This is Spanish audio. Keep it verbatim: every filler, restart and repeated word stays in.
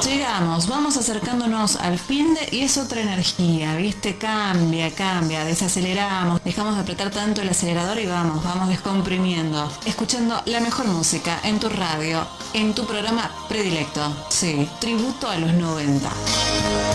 Llegamos, vamos acercándonos al fin de y es otra energía, ¿viste? Cambia, cambia, desaceleramos, dejamos de apretar tanto el acelerador y vamos, vamos descomprimiendo, escuchando la mejor música en tu radio, en tu programa predilecto, sí, tributo a los noventa.